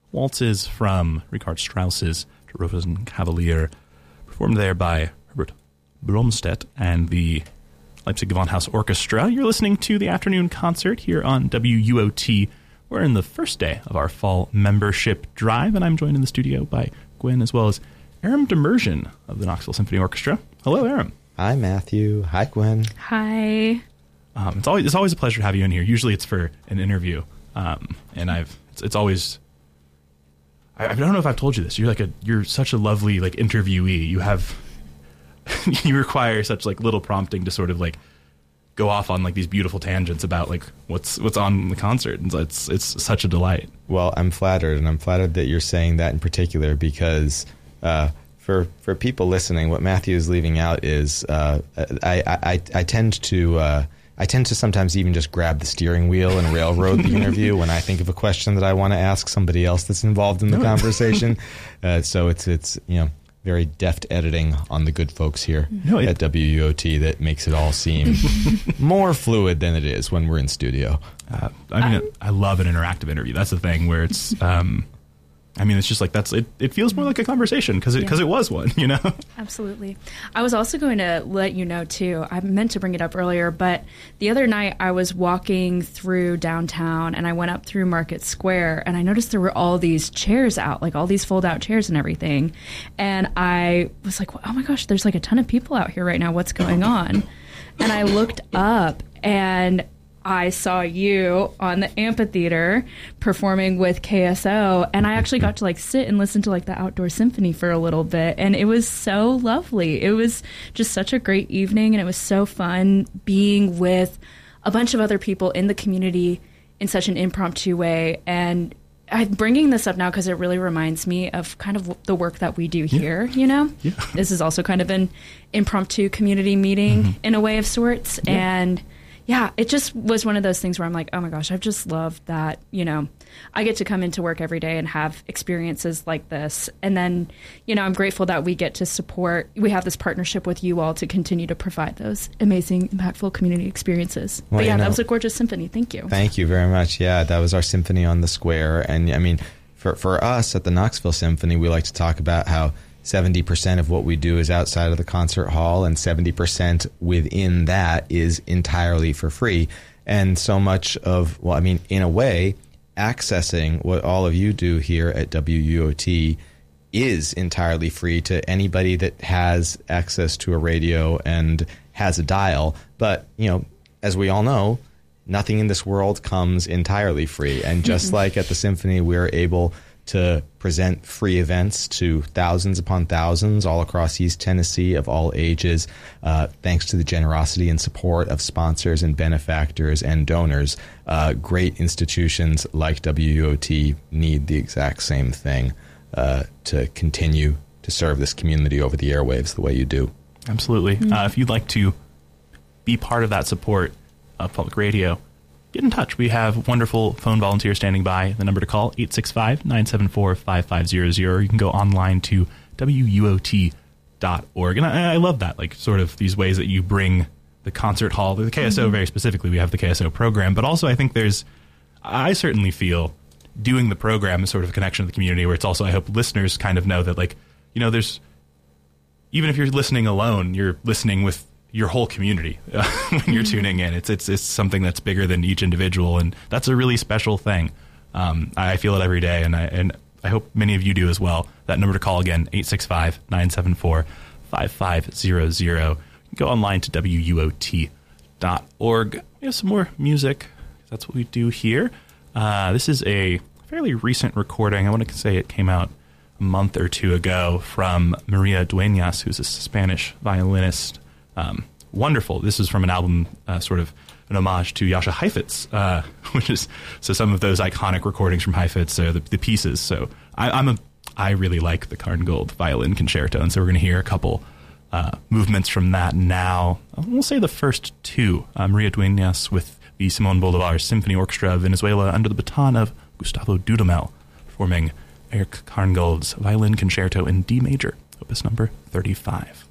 waltzes from Richard Strauss's Der Rosenkavalier, performed there by Herbert Bromstedt and the Leipzig Gewandhaus Orchestra. You're listening to the afternoon concert here on WUOT. We're in the first day of our fall membership drive, and I'm joined in the studio by Gwen as well as Aram Demersion of the Knoxville Symphony Orchestra. Hello, Aram. Hi, Matthew. Hi, Gwen. Hi. It's always a pleasure to have you in here. Usually it's for an interview, and it's always. I don't know if I've told you this. You're such a lovely interviewee. You require such little prompting to sort of go off on these beautiful tangents about what's on the concert. And it's such a delight. Well, I'm flattered, and I'm flattered that you're saying that in particular because for people listening, what Matthew is leaving out is I tend to sometimes even just grab the steering wheel and railroad the interview when I think of a question that I want to ask somebody else that's involved in the conversation. So it's very deft editing on the good folks here at WUOT that makes it all seem more fluid than it is when we're in studio. I love an interactive interview. That's the thing where it's. It's just it feels more like a conversation because it was one, Absolutely. I was also going to let you know, too, I meant to bring it up earlier, but the other night I was walking through downtown and I went up through Market Square and I noticed there were all these chairs out, all these fold-out chairs and everything. And I was like, oh my gosh, there's a ton of people out here right now. What's going on? And I looked up and I saw you on the amphitheater performing with KSO, and I actually got to sit and listen to the outdoor symphony for a little bit, and it was so lovely. It was just such a great evening, and it was so fun being with a bunch of other people in the community in such an impromptu way. And I'm bringing this up now because it really reminds me of kind of the work that we do here, Yeah. This is also kind of an impromptu community meeting in a way of sorts, and yeah, it just was one of those things where I'm like, oh my gosh, I've just loved that, I get to come into work every day and have experiences like this. And then, I'm grateful that we get to we have this partnership with you all to continue to provide those amazing, impactful community experiences. Well, but that was a gorgeous symphony. Thank you. Thank you very much. Yeah, that was our symphony on the square. And for us at the Knoxville Symphony, we like to talk about how 70% of what we do is outside of the concert hall, and 70% within that is entirely for free. And so much of, in a way, accessing what all of you do here at WUOT is entirely free to anybody that has access to a radio and has a dial. But, as we all know, nothing in this world comes entirely free. And just like at the symphony, we're able to present free events to thousands upon thousands all across East Tennessee of all ages, thanks to the generosity and support of sponsors and benefactors and donors. Great institutions like WUOT need the exact same thing to continue to serve this community over the airwaves the way you do. Absolutely. If you'd like to be part of that support of public radio, get in touch. We have wonderful phone volunteers standing by. The number to call, 865-974-5500. Or you can go online to WUOT.org. And I love that, sort of these ways that you bring the concert hall, the KSO very specifically. We have the KSO program. But also I think I certainly feel doing the program is sort of a connection to the community where it's also, I hope listeners kind of know that, there's, even if you're listening alone, you're listening with your whole community when you're tuning in. It's something that's bigger than each individual, and that's a really special thing. I feel it every day, and I hope many of you do as well. That number to call again, 865-974-5500. Go online to WUOT.org. We have some more music. That's what we do here. This is a fairly recent recording. I want to say it came out a month or two ago from Maria Dueñas, who's a Spanish violinist. Wonderful. This is from an album, sort of an homage to Jascha Heifetz, which is some of those iconic recordings from Heifetz, the pieces. So I really like the Karngold violin concerto, and so we're going to hear a couple movements from that now. We'll say the first two. Maria Dueñas with the Simón Bolívar Symphony Orchestra of Venezuela under the baton of Gustavo Dudamel, performing Eric Karngold's violin concerto in D major, opus number 35.